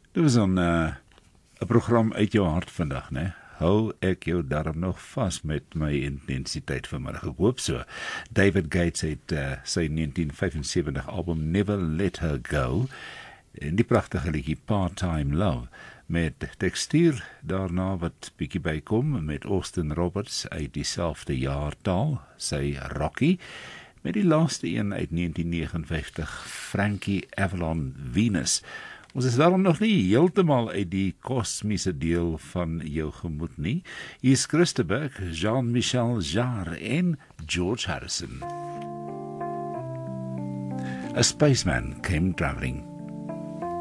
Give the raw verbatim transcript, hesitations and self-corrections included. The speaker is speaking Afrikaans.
Dit was dan uh, 'n program uit jou hart vandag, né? Hou ek jou daarom nog vas met my intensiteit vanmiddag. Ek hoop so. David Gates het uh, sy negentien vyfensewentig album Never Let Her Go en die pragtige liedjie Part-Time Love met tekstuur daarna wat bietjie bykom met Austin Roberts uit dieselfde jaartal, sy Rocky, met die laaste een uit negentien negenenvyftig, Frankie Avalon Venus. Ons is daarom nog nie heeltemal uit die kosmiese deel van jou gemoed nie. Hier is Christenberg, Jean-Michel Jarre en George Harrison. A spaceman came traveling